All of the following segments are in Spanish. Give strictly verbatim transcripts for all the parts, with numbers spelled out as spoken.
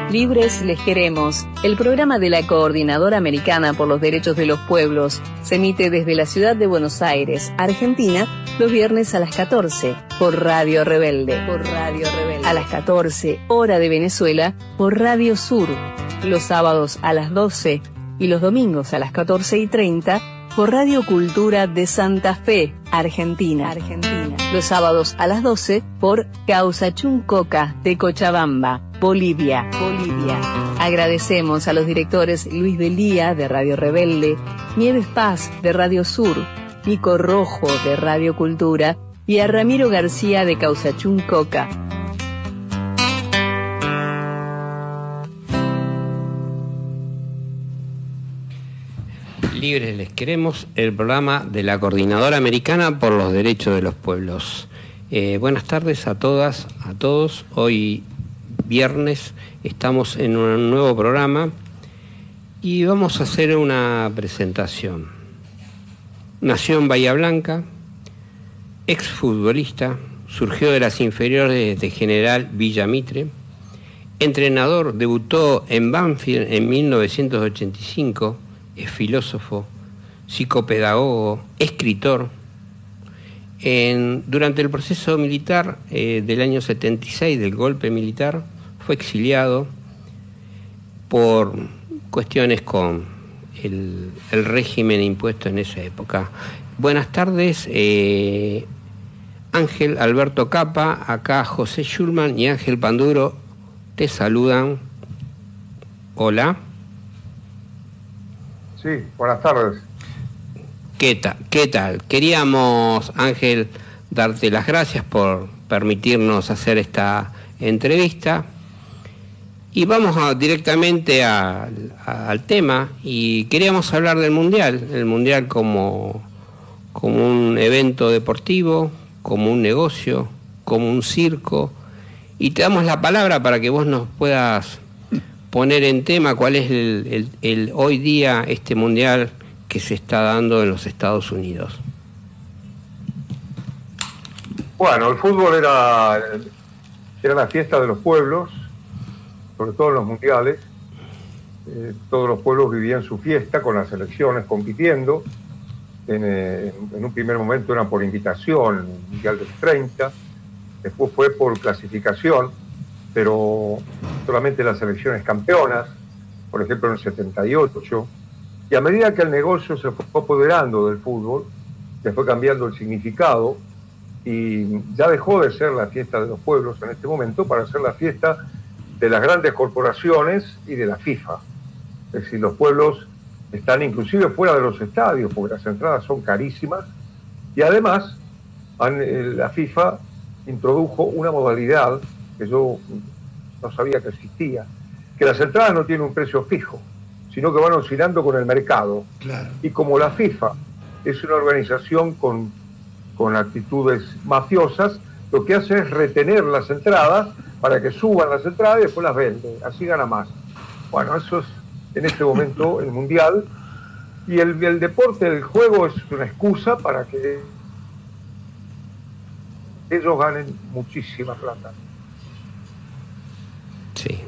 Libres les queremos, el programa de la Coordinadora Americana por los Derechos de los Pueblos, se emite desde la ciudad de Buenos Aires, Argentina, los viernes a las catorce, por Radio Rebelde. Por Radio Rebelde. A las catorce, hora de Venezuela, por Radio Sur. Los sábados a las doce y los domingos a las catorce y treinta, por Radio Cultura de Santa Fe, Argentina. Argentina. Los sábados a las doce, por Causachuncoca de Cochabamba, Bolivia. Bolivia. Agradecemos a los directores Luis Delía, de Radio Rebelde, Nieves Paz, de Radio Sur, Nico Rojo, de Radio Cultura, y a Ramiro García, de Causachuncoca. Libres les queremos, el programa de la Coordinadora Americana por los Derechos de los Pueblos. Eh, buenas tardes a todas, a todos. Hoy viernes estamos en un nuevo programa y vamos a hacer una presentación. Nació en Bahía Blanca, exfutbolista, surgió de las inferiores de General Villa Mitre, entrenador, debutó en Banfield en mil novecientos ochenta y cinco, es filósofo, psicopedagogo, escritor. En, durante el proceso militar eh, del año setenta y seis, del golpe militar, fue exiliado por cuestiones con el, el régimen impuesto en esa época. Buenas tardes, eh, Ángel Alberto Capa, acá José Schulman y Ángel Panduro te saludan. Hola. Sí, buenas tardes. ¿Qué tal? ¿Qué tal? Queríamos, Ángel, darte las gracias por permitirnos hacer esta entrevista. Y vamos a, directamente a, a, al tema. Y queríamos hablar del Mundial. El Mundial como, como un evento deportivo, como un negocio, como un circo. Y te damos la palabra para que vos nos puedas poner en tema cuál es el, el, el hoy día este mundial que se está dando en los Estados Unidos. Bueno, el fútbol era, era la fiesta de los pueblos, sobre todo en los mundiales. Eh, todos los pueblos vivían su fiesta con las selecciones compitiendo. En, eh, en un primer momento eran por invitación, en el Mundial del treinta, después fue por clasificación, pero solamente las selecciones campeonas, por ejemplo en el setenta y ocho, y a medida que el negocio se fue apoderando del fútbol, se fue cambiando el significado, y ya dejó de ser la fiesta de los pueblos en este momento para ser la fiesta de las grandes corporaciones y de la FIFA. Es decir, los pueblos están inclusive fuera de los estadios, porque las entradas son carísimas, y además han, la FIFA introdujo una modalidad que yo no sabía que existía, que las entradas no tienen un precio fijo, sino que van oscilando con el mercado. Claro. Y como la FIFA es una organización con, con actitudes mafiosas, lo que hace es retener las entradas para que suban las entradas y después las vende, así gana más. Bueno, eso es en este momento el Mundial, y el, el deporte, el juego es una excusa para que ellos ganen muchísima plata. Sí.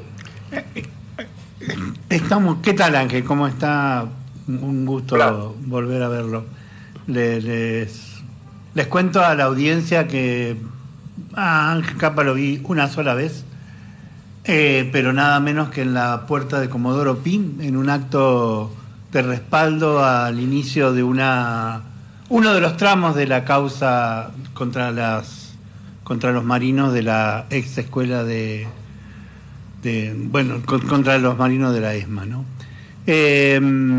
Estamos, ¿qué tal, Ángel? ¿Cómo está? Un gusto claro. volver a verlo. Les, les, les cuento a la audiencia que a Ángel Capa lo vi una sola vez, eh, pero nada menos que en la puerta de Comodoro Pi, en un acto de respaldo al inicio de una uno de los tramos de la causa contra las contra los marinos de la ex escuela de De, bueno, contra los marinos de la ESMA, ¿no? Eh,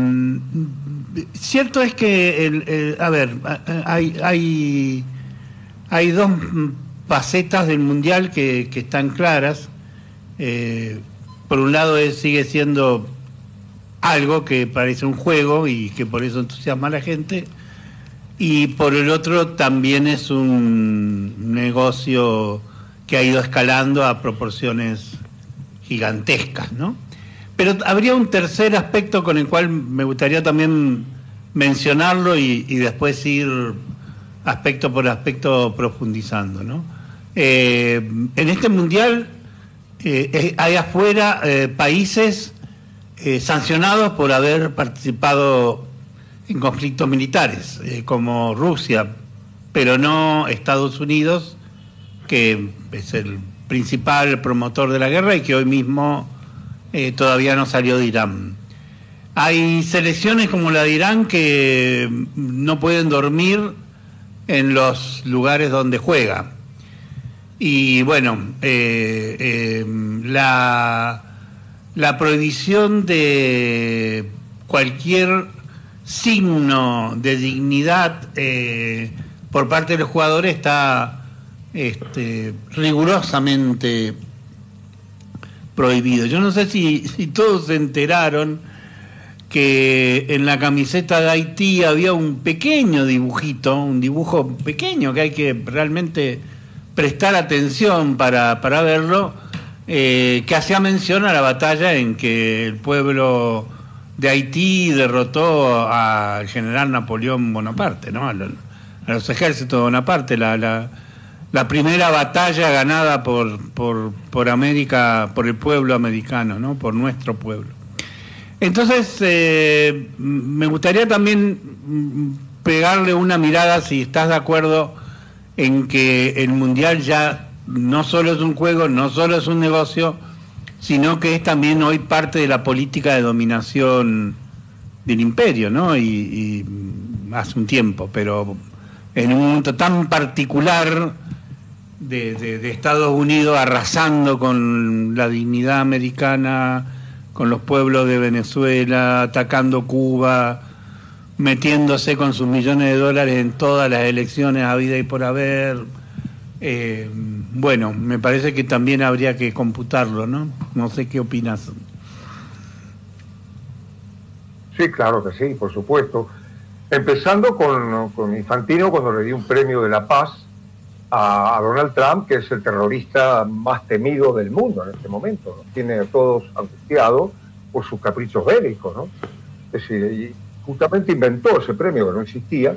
cierto es que, el, el, a ver, hay, hay, hay dos facetas del Mundial que, que están claras. Eh, por un lado, es, sigue siendo algo que parece un juego y que por eso entusiasma a la gente, y por el otro también es un negocio que ha ido escalando a proporciones gigantescas, ¿no? Pero habría un tercer aspecto con el cual me gustaría también mencionarlo y, y después ir aspecto por aspecto profundizando, ¿no? Eh, en este mundial eh, hay afuera eh, países eh, sancionados por haber participado en conflictos militares, eh, como Rusia, pero no Estados Unidos, que es el principal promotor de la guerra y que hoy mismo eh, todavía no salió de Irán. Hay selecciones como la de Irán que no pueden dormir en los lugares donde juega. Y bueno, eh, eh, la, la prohibición de cualquier signo de dignidad eh, por parte de los jugadores está este, rigurosamente prohibido. Yo no sé si, si todos se enteraron que en la camiseta de Haití había un pequeño dibujito, un dibujo pequeño que hay que realmente prestar atención para, para verlo, eh, que hacía mención a la batalla en que el pueblo de Haití derrotó al general Napoleón Bonaparte, ¿no? A los, a los ejércitos de Bonaparte, la, la, la primera batalla ganada por, por, por América, por el pueblo americano, ¿no? Por nuestro pueblo. Entonces, eh, me gustaría también pegarle una mirada, si estás de acuerdo, en que el Mundial ya no solo es un juego, no solo es un negocio, sino que es también hoy parte de la política de dominación del imperio, ¿no? Y, y hace un tiempo, pero en un momento tan particular de, de, de Estados Unidos arrasando con la dignidad americana, con los pueblos de Venezuela, atacando Cuba, metiéndose con sus millones de dólares en todas las elecciones habidas y por haber. Eh, bueno, me parece que también habría que computarlo, ¿no? No sé qué opinas. Sí, claro que sí, por supuesto. Empezando con, con Infantino, cuando le dio un premio de la paz a, a Donald Trump, que es el terrorista más temido del mundo en este momento, ¿no? Tiene a todos angustiados por sus caprichos bélicos, ¿no? Es decir, y justamente inventó ese premio que no existía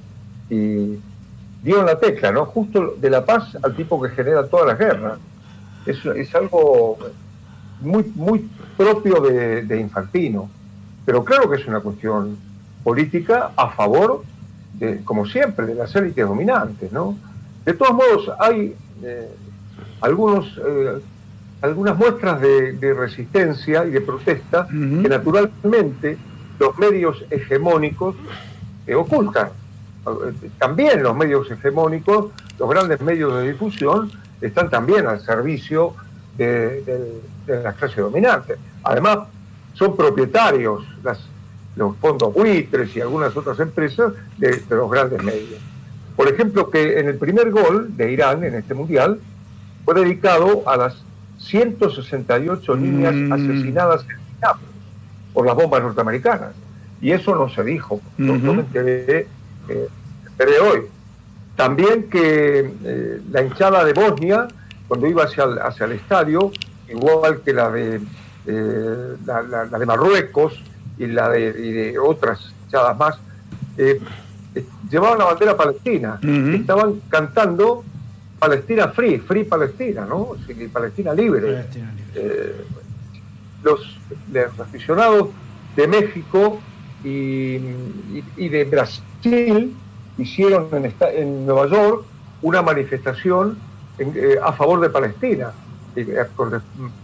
y dio en la tecla, ¿no? Justo de la paz al tipo que genera todas las guerras. Es, es algo muy, muy propio de, de Infantino, pero claro que es una cuestión política a favor, de, como siempre, de las élites dominantes, ¿no? De todos modos, hay eh, algunos, eh, algunas muestras de, de resistencia y de protesta uh-huh. que naturalmente los medios hegemónicos eh, ocultan. También los medios hegemónicos, los grandes medios de difusión, están también al servicio de, de, de las clases dominantes. Además, son propietarios las, los fondos buitres y algunas otras empresas de, de los grandes medios. Por ejemplo, que en el primer gol de Irán en este mundial fue dedicado a las ciento sesenta y ocho niñas mm. asesinadas en Irán por las bombas norteamericanas. Y eso no se dijo. Uh-huh. Yo me enteré, eh, enteré hoy. También que eh, la hinchada de Bosnia, cuando iba hacia el, hacia el estadio, igual que la de, eh, la, la, la de Marruecos y la de, y de otras hinchadas más, eh, eh, llevaban la bandera palestina. Uh-huh. Estaban cantando Palestina Free, Free Palestina, ¿no? Así que Palestina libre. Palestina libre. Eh, los, los aficionados de México y, y, y de Brasil hicieron en, esta, en Nueva York una manifestación en, eh, a favor de Palestina eh, con,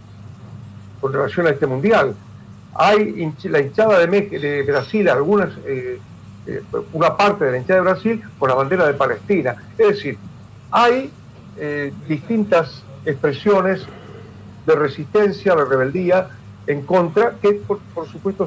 con relación a este mundial. Hay hinch, la hinchada de, de Brasil, algunas eh, eh, una parte de la hinchada de Brasil con la bandera de Palestina. Es decir, hay eh, distintas expresiones de resistencia, de rebeldía en contra, que por, por supuesto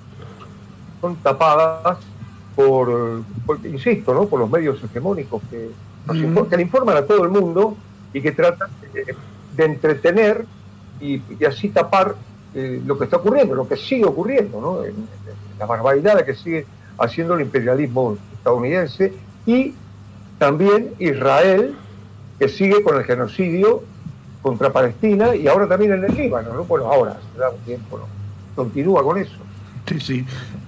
son tapadas por, por, insisto, ¿no? por los medios hegemónicos que, nos mm. inform, que le informan a todo el mundo y que tratan de, de entretener y, y así tapar eh, lo que está ocurriendo, lo que sigue ocurriendo, ¿no? en, en la barbaridad que sigue haciendo el imperialismo estadounidense y también Israel, que sigue con el genocidio contra Palestina y ahora también en el Líbano, ¿no? Bueno, ahora se da un tiempo, ¿no? Continúa con eso. Sí, sí.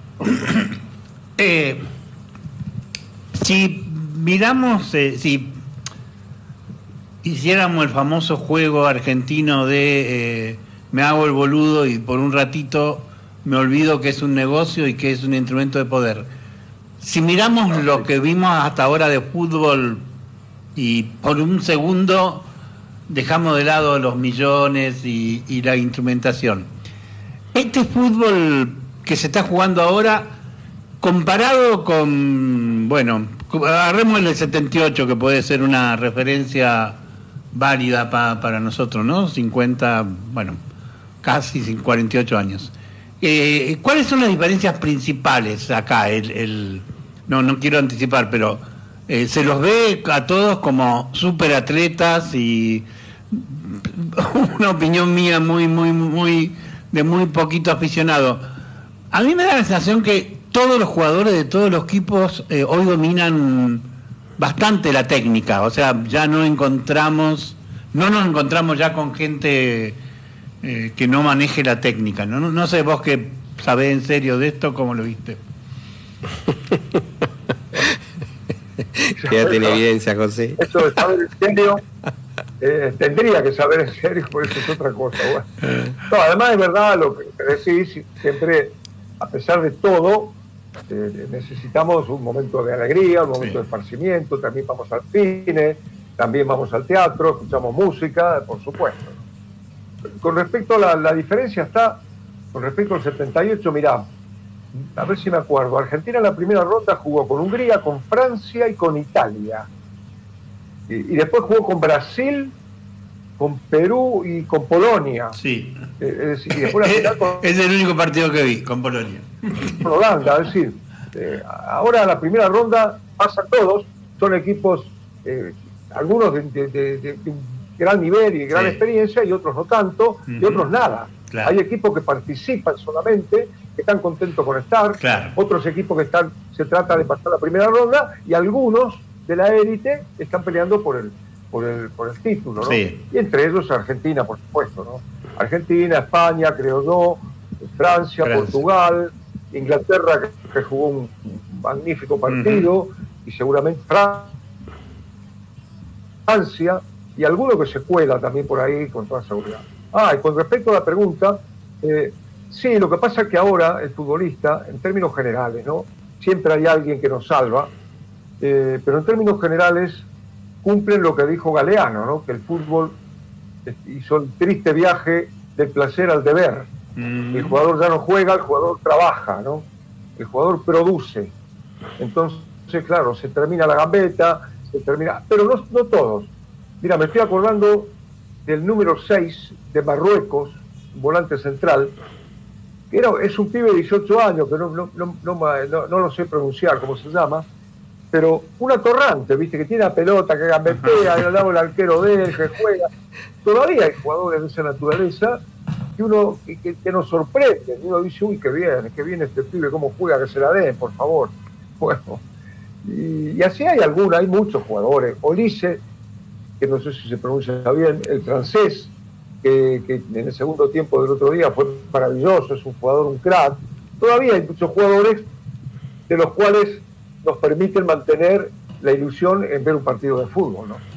eh, si miramos, eh, si hiciéramos el famoso juego argentino de eh, me hago el boludo y por un ratito me olvido que es un negocio y que es un instrumento de poder. Si miramos lo que vimos hasta ahora de fútbol y por un segundo dejamos de lado los millones y, y la instrumentación, este fútbol que se está jugando ahora, comparado con, bueno, agarremos el del setenta y ocho, que puede ser una referencia válida pa, para nosotros, ¿no? cincuenta, bueno, casi cuarenta y ocho años. Eh, ¿Cuáles son las diferencias principales acá? El, el no, no quiero anticipar, pero eh, se los ve a todos como superatletas y una opinión mía muy, muy, muy de muy poquito aficionado. A mí me da la sensación que todos los jugadores de todos los equipos eh, hoy dominan bastante la técnica, o sea, ya no encontramos, no nos encontramos ya con gente eh, que no maneje la técnica, ¿no? No, no sé vos que sabés en serio de esto, ¿cómo lo viste? Quédate en evidencia, José. Eso de saber en serio, eh, tendría que saber en serio, por eso es otra cosa. Bueno. No, además es verdad lo que decís, siempre, a pesar de todo, eh, necesitamos un momento de alegría, un momento sí. de esparcimiento, también vamos al cine, también vamos al teatro, escuchamos música, por supuesto. Con respecto a la, la diferencia está, con respecto al setenta y ocho, mirá, a ver si me acuerdo, Argentina en la primera ronda jugó con Hungría, con Francia y con Italia. Y, y después jugó con Brasil, con Perú y con Polonia. Sí. Eh, es decir, y después la final con... Es el único partido que vi, con Polonia. Con Holanda, es decir, eh, ahora la primera ronda pasan todos, son equipos, eh, algunos de, de, de, de un gran nivel y de gran sí. experiencia, y otros no tanto, uh-huh. y otros nada. Claro. Hay equipos que participan solamente, que están contentos con estar, claro. otros equipos que están, se trata de pasar la primera ronda, y algunos de la élite están peleando por el, por el, por el título, ¿no? Sí. Y entre ellos Argentina, por supuesto, ¿no? Argentina, España, creo yo, Francia, Francia. Portugal, Inglaterra, que, que jugó un magnífico partido, uh-huh. y seguramente Francia, y alguno que se cuela también por ahí con toda seguridad. Ah, y con respecto a la pregunta, eh, sí, lo que pasa es que ahora el futbolista, en términos generales, ¿no? Siempre hay alguien que nos salva, eh, pero en términos generales cumplen lo que dijo Galeano, ¿no? Que el fútbol hizo el triste viaje del placer al deber. Mm. El jugador ya no juega, el jugador trabaja, ¿no? El jugador produce. Entonces, claro, se termina la gambeta, se termina, pero no, no todos. Mira, me estoy acordando del número seis de Marruecos, volante central, que era, es un pibe de dieciocho años, que no, no, no, no, no, no lo sé pronunciar cómo se llama, pero un atorrante, viste, que tiene la pelota, que gambetea, al lado el arquero de él, que juega. Todavía hay jugadores de esa naturaleza que uno que, que nos sorprende, y uno dice, uy, qué bien, qué bien este pibe, cómo juega, que se la den, por favor. Bueno, y, y así hay algunos, hay muchos jugadores. Olise, que no sé si se pronuncia bien, el francés, que, que en el segundo tiempo del otro día fue maravilloso, es un jugador, un crack. Todavía hay muchos jugadores de los cuales nos permiten mantener la ilusión en ver un partido de fútbol, ¿no?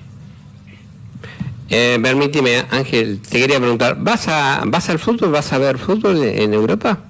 Eh, permíteme, Ángel, te quería preguntar, ¿vas a vas al fútbol? ¿Vas a ver fútbol en Europa?